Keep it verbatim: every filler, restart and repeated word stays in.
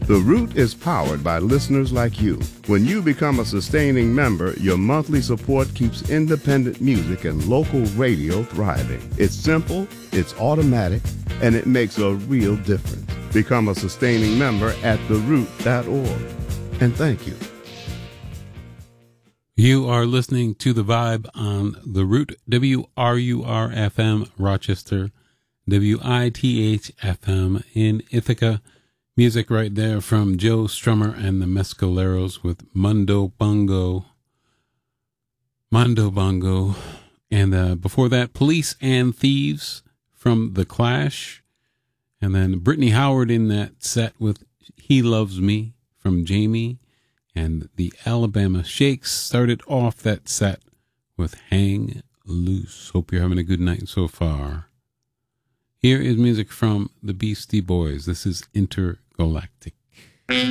The Root is powered by listeners like you. When you become a sustaining member, your monthly support keeps independent music and local radio thriving. It's simple, it's automatic, and it makes a real difference. Become a sustaining member at the root dot org. And thank you. You are listening to The Vibe on The Root, W R U R F M, Rochester, W I T H F M in Ithaca. Music right there from Joe Strummer and the Mescaleros with Mundo Bongo. Mondo Bongo. And uh, before that, Police and Thieves from The Clash. And then Brittany Howard in that set with He Loves Me from Jamie. And the Alabama Shakes started off that set with Hang Loose. Hope you're having a good night so far. Here is music from the Beastie Boys. This is Intergalactic.